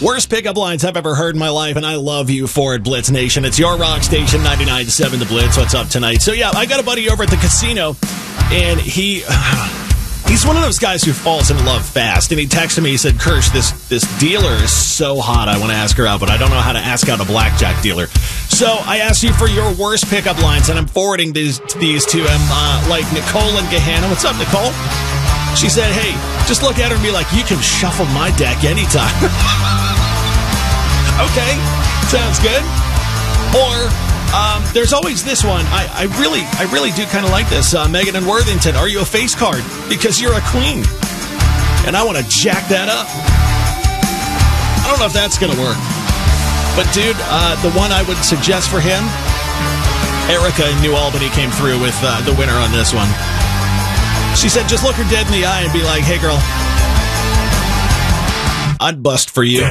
Worst pickup lines I've ever heard in my life, and I love you for it, Blitz Nation. It's your rock station, 99.7 The Blitz. What's up tonight? So, yeah, I got a buddy over at the casino, and he's one of those guys who falls in love fast. And he texted me, he said, Kirsch, this dealer is so hot, I want to ask her out, but I don't know how to ask out a blackjack dealer. So I asked you for your worst pickup lines, and I'm forwarding these to him, like Nicole and Gehanna. What's up, Nicole? She said, hey, just look at her and be like, you can shuffle my deck anytime. Okay, sounds good. Or there's always this one. I really do kind of like this. Megan in Worthington, are you a face card? Because you're a queen. And I want to jack that up. I don't know if that's going to work. But, dude, the one I would suggest for him, Erica in New Albany came through with the winner on this one. She said, just look her dead in the eye and be like, hey, girl, I'd bust for you.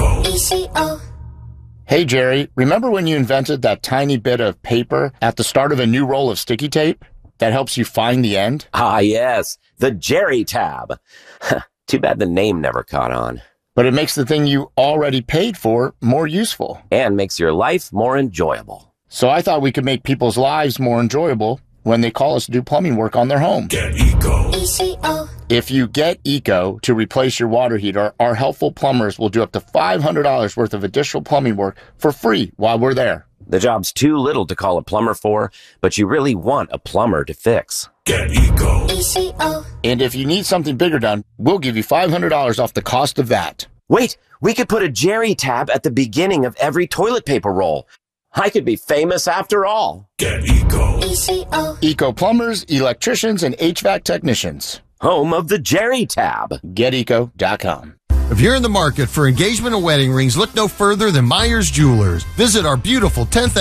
Hey, Jerry, remember when you invented that tiny bit of paper at the start of a new roll of sticky tape that helps you find the end? Ah, yes, the Jerry tab. Too bad the name never caught on. But it makes the thing you already paid for more useful. And makes your life more enjoyable. So I thought we could make people's lives more enjoyable when they call us to do plumbing work on their home. Get Eco. ECO. If you get Eco to replace your water heater, our helpful plumbers will do up to $500 worth of additional plumbing work for free while we're there. The job's too little to call a plumber for, but you really want a plumber to fix. Get Eco. ECO. And if you need something bigger done, we'll give you $500 off the cost of that. Wait, we could put a Jerry tab at the beginning of every toilet paper roll. I could be famous after all. Get Eco. ECO. Eco plumbers, electricians, and HVAC technicians. Home of the Jerry tab. GetEco.com. If you're in the market for engagement and wedding rings, look no further than Myers Jewelers. Visit our beautiful 10th